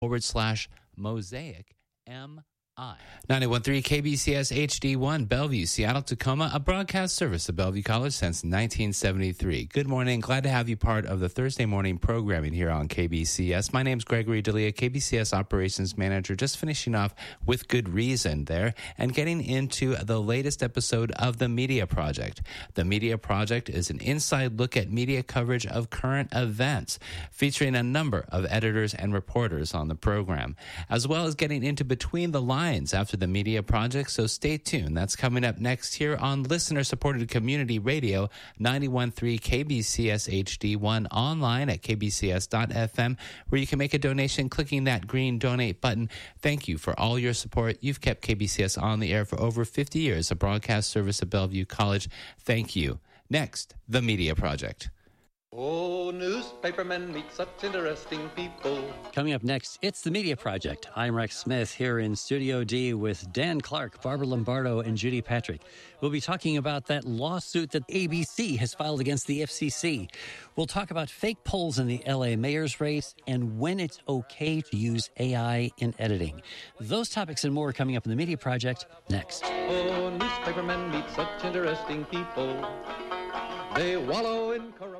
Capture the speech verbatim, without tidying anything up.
forward slash mosaic M I. ninety-one point three K B C S H D one, Bellevue, Seattle, Tacoma, a broadcast service of Bellevue College since nineteen seventy-three. Good morning. Glad to have you part of the Thursday morning programming here on K B C S. My name's Gregory D'Elia, K B C S Operations Manager, just finishing off with good reason there and getting into the latest episode of The Media Project. The Media Project is an inside look at media coverage of current events, featuring a number of editors and reporters on the program, as well as getting into between the lines after the Media Project, so stay tuned. That's coming up next here on listener-supported community radio, ninety-one point three K B C S H D one, online at k b c s dot f m, where you can make a donation clicking that green donate button. Thank you for all your support. You've kept K B C S on the air for over fifty years, a broadcast service of Bellevue College. Thank you. Next, The Media Project. Oh, newspapermen meet such interesting people. Coming up next, it's The Media Project. I'm Rex Smith here in Studio D with Dan Clark, Barbara Lombardo, and Judy Patrick. We'll be talking about that lawsuit that A B C has filed against the F C C. We'll talk about fake polls in the L A mayor's race and when it's okay to use A I in editing. Those topics and more coming up in The Media Project next. Oh, newspapermen meet such interesting people. They wallow in corruption.